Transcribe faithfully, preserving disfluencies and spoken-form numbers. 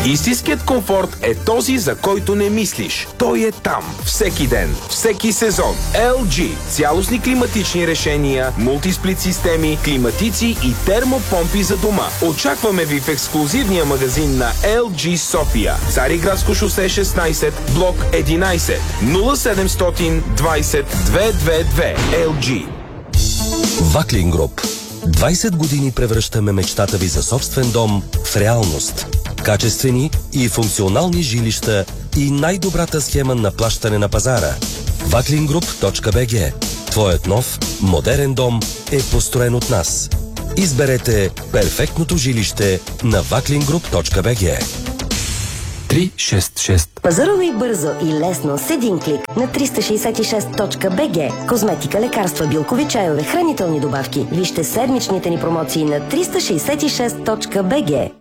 Истинският комфорт е този, за който не мислиш. Той е там. Всеки ден. Всеки сезон. ел джи. Цялостни климатични решения, мултисплит системи, климатици и термопомпи за дома. Очакваме ви в ексклузивния магазин на ел джи София. Цариградско шосе шестнайсет, блок единайсет, нула седемстотин двайсет двеста двадесет и две. ел джи. Ваклин Груп. двайсет години превръщаме мечтата ви за собствен дом в реалност. Качествени и функционални жилища и най-добрата схема на плащане на пазара. ваклин груп точка би джи. Твоят нов, модерен дом е построен от нас. Изберете перфектното жилище на ваклин груп точка би джи. три шест шест. Пазарувай бързо и лесно с един клик на триста шейсет и шест точка би джи. Козметика, лекарства, билкови чайове, хранителни добавки. Вижте седмичните ни промоции на триста шейсет и шест точка би джи.